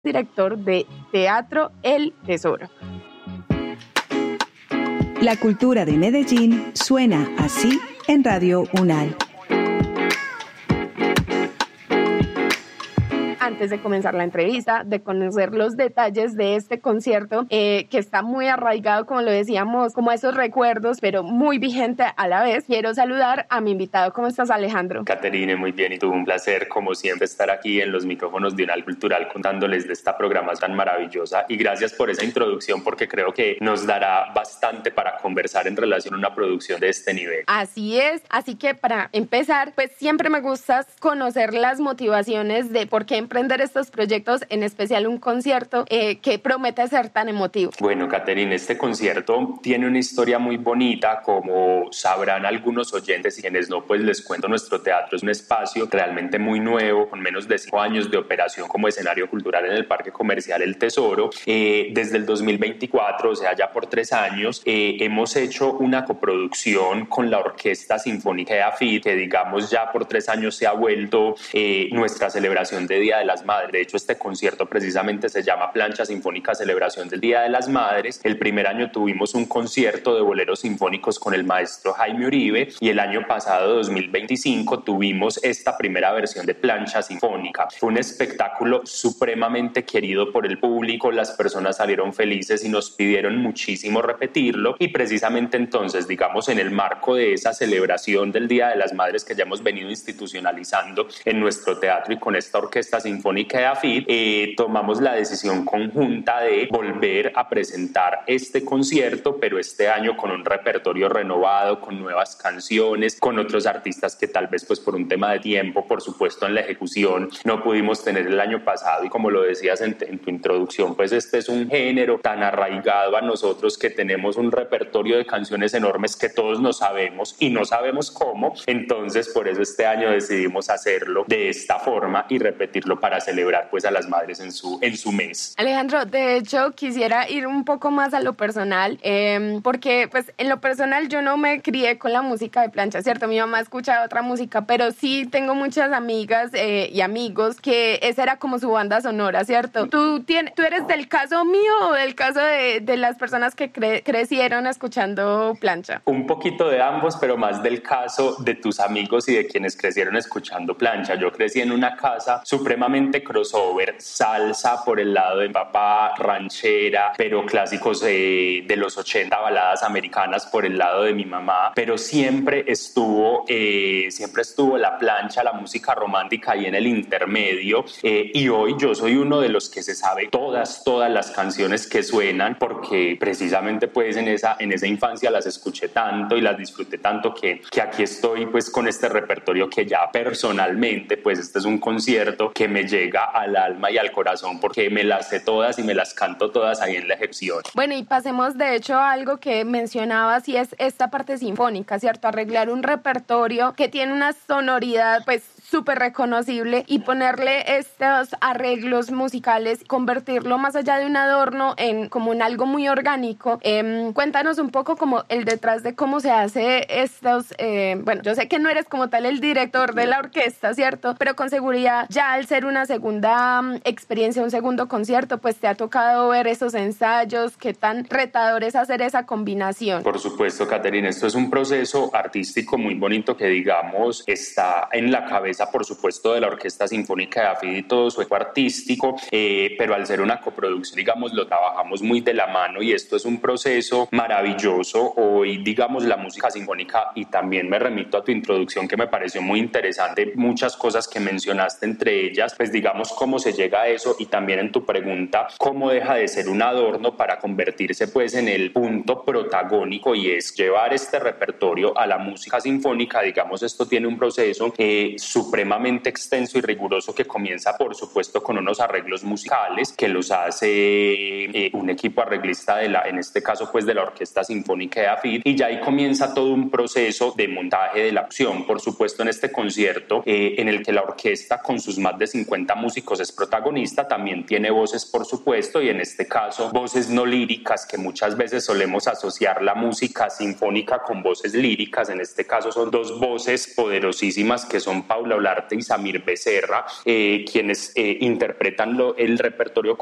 director de Teatro El Tesoro. La cultura de Medellín suena así en Radio UNAL. Antes de comenzar la entrevista, de conocer los detalles de este concierto, que está muy arraigado, como lo decíamos, como a esos recuerdos, pero muy vigente a la vez, quiero saludar a mi invitado. ¿Cómo estás, Alejandro? Caterine, muy bien, y tú, un placer, como siempre, estar aquí en los micrófonos de UNAL Cultural contándoles de esta programación tan maravillosa, y gracias por esa introducción, porque creo que nos dará bastante para conversar en relación a una producción de este nivel. Así es, así que para empezar, pues siempre me gusta conocer las motivaciones de por qué emprender estos proyectos, en especial un concierto que promete ser tan emotivo. Bueno, Caterine, este concierto tiene una historia muy bonita, como sabrán algunos oyentes y quienes no, pues les cuento, nuestro teatro es un espacio realmente muy nuevo, con menos de 5 años de operación como escenario cultural en el Parque Comercial El Tesoro. Desde el 2024, o sea, ya por 3 años, hemos hecho una coproducción con la Orquesta Sinfónica de AFID, que digamos ya por 3 años se ha vuelto nuestra celebración de Día de las Madres. De hecho, este concierto precisamente se llama Plancha Sinfónica Celebración del Día de las Madres. El primer año tuvimos un concierto de boleros sinfónicos con el maestro Jaime Uribe, y el año pasado, 2025, tuvimos esta primera versión de Plancha Sinfónica. Fue un espectáculo supremamente querido por el público, las personas salieron felices y nos pidieron muchísimo repetirlo, y precisamente entonces, digamos, en el marco de esa celebración del Día de las Madres que ya hemos venido institucionalizando en nuestro teatro y con esta Orquesta Sinfónica de AFID, tomamos la decisión conjunta de volver a presentar este concierto, pero este año con un repertorio renovado, con nuevas canciones, con otros artistas que tal vez pues por un tema de tiempo, por supuesto, en la ejecución no pudimos tener el año pasado. Y como lo decías en tu introducción, pues este es un género tan arraigado a nosotros, que tenemos un repertorio de canciones enormes que todos no sabemos y no sabemos cómo. Entonces por eso este año decidimos hacerlo de esta forma y repetirlo para celebrar pues a las madres en su mes. Alejandro, de hecho quisiera ir un poco más a lo personal, porque pues en lo personal yo no me crié con la música de Plancha, ¿cierto? Mi mamá escucha otra música, pero sí tengo muchas amigas y amigos que esa era como su banda sonora, ¿cierto? ¿Tú eres del caso mío o del caso de las personas que crecieron escuchando Plancha? Un poquito de ambos, pero más del caso de tus amigos y de quienes crecieron escuchando Plancha. Yo crecí en una casa supremamente crossover, salsa por el lado de papá, ranchera, pero clásicos de los 80, baladas americanas por el lado de mi mamá, pero siempre estuvo la plancha, la música romántica ahí en el intermedio, y hoy yo soy uno de los que se sabe todas las canciones que suenan, porque precisamente pues en esa infancia las escuché tanto y las disfruté tanto que aquí estoy pues con este repertorio que ya personalmente pues este es un concierto que me llega al alma y al corazón, porque me las sé todas y me las canto todas ahí en la ejecución. Bueno, y pasemos de hecho a algo que mencionabas, y es esta parte sinfónica, ¿cierto? Arreglar un repertorio que tiene una sonoridad pues súper reconocible y ponerle estos arreglos musicales, convertirlo más allá de un adorno en como en algo muy orgánico. Cuéntanos un poco como el detrás de cómo se hace estos, bueno, yo sé que no eres como tal el director de la orquesta, ¿cierto? Pero con seguridad ya al ser una segunda experiencia, un segundo concierto, pues te ha tocado ver esos ensayos, qué tan retador es hacer esa combinación. Por supuesto, Caterina, esto es un proceso artístico muy bonito que digamos está en la cabeza, por supuesto, de la Orquesta Sinfónica de AFID y todo su equipo artístico, pero al ser una coproducción, digamos, lo trabajamos muy de la mano, y esto es un proceso maravilloso. Hoy, digamos, la música sinfónica, y también me remito a tu introducción que me pareció muy interesante, muchas cosas que mencionaste, entre ellas, pues digamos, cómo se llega a eso, y también en tu pregunta, cómo deja de ser un adorno para convertirse pues en el punto protagónico, y es llevar este repertorio a la música sinfónica. Digamos, esto tiene un proceso supremamente extenso y riguroso que comienza, por supuesto, con unos arreglos musicales que los hace un equipo arreglista en este caso pues de la Orquesta Sinfónica de AFID, y ya ahí comienza todo un proceso de montaje de la acción. Por supuesto, en este concierto en el que la orquesta con sus más de 50 músicos es protagonista, también tiene voces, por supuesto, y en este caso voces no líricas, que muchas veces solemos asociar la música sinfónica con voces líricas. En este caso son 2 voces poderosísimas que son Paula Olarte y Samir Becerra, quienes interpretan el repertorio